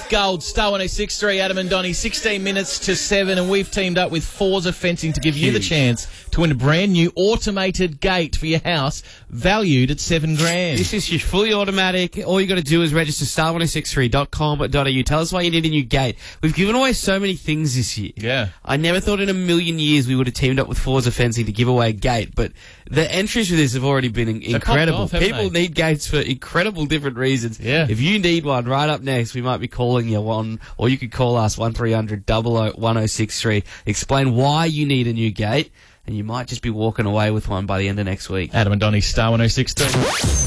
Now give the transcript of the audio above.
Gold, Star 106.3, Adam and Donnie, 16 minutes to 7, and we've teamed up with Forza Fencing to give you the chance to win a brand new automated gate for your house, valued at $7,000. This is your fully automatic. All you got to do is register star1063.com.au. Tell us why you need a new gate. We've given away so many things this year. Yeah. I never thought in a million years we would have teamed up with Forza Fencing to give away a gate, but the entries for this have already been incredible. People need gates for incredible different reasons. Yeah. If you need one, right up next, we might be calling you one, or you could call us 1300 00 1063. Explain why you need a new gate, and you might just be walking away with one by the end of next week. Adam and Donnie, Star 106.3.